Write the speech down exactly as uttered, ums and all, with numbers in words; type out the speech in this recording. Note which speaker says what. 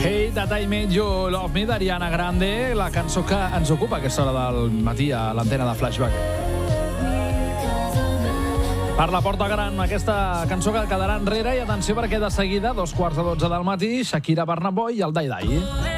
Speaker 1: Hey, That I Made You Love Me d'Ariana Grande, la cançó que ens ocupa a aquesta hora del matí a l'antena de Flashback. Per la porta gran, aquesta cançó que quedarà enrere, i atenció perquè de seguida, dos quarts de dotze del matí, Shakira, Burna Boy i el Dai Dai.